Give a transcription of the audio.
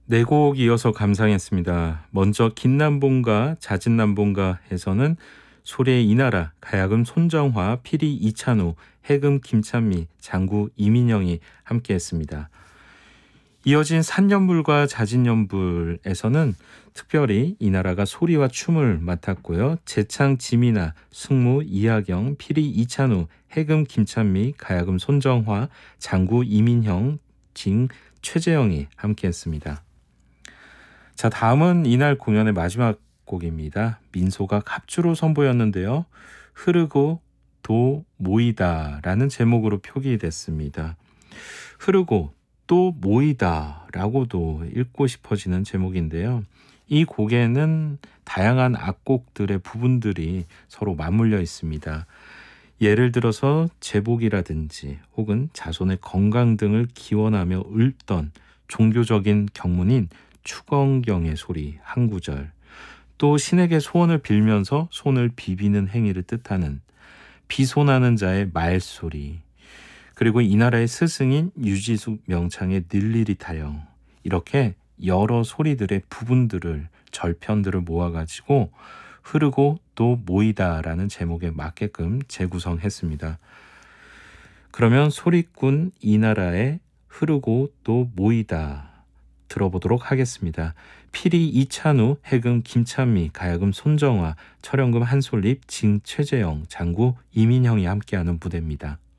네 곡 이어서 감상했습니다. 먼저 긴남봉가, 자진남봉가에서는 소리의 이나라, 가야금 손정화, 피리 이찬우, 해금 김찬미, 장구 이민영이 함께했습니다. 이어진 산연불과 자진연불에서는 특별히 이나라가 소리와 춤을 맡았고요. 재창 지미나, 승무 이하경, 피리 이찬우, 해금 김찬미, 가야금 손정화, 장구 이민형, 징 최재영이 함께했습니다. 자, 다음은 이날 공연의 마지막 곡입니다. 민소각 합주로 선보였는데요. 흐르고 또 모이다 라는 제목으로 표기됐습니다. 흐르고 또 모이다 라고도 읽고 싶어지는 제목인데요. 이 곡에는 다양한 악곡들의 부분들이 서로 맞물려 있습니다. 예를 들어서 제복이라든지 혹은 자손의 건강 등을 기원하며 읊던 종교적인 경문인 추건경의 소리 한 구절, 또 신에게 소원을 빌면서 손을 비비는 행위를 뜻하는 비손하는 자의 말소리, 그리고 이 나라의 스승인 유지숙 명창의 늘리리 타령, 이렇게 여러 소리들의 부분들을 절편들을 모아가지고 흐르고 또 모이다라는 제목에 맞게끔 재구성했습니다. 그러면 소리꾼 이 나라의 흐르고 또 모이다 들어보도록 하겠습니다. 피리 이찬우, 해금 김찬미, 가야금 손정화, 철연금 한솔립, 징 최재영, 장구 이민형이 함께하는 무대입니다.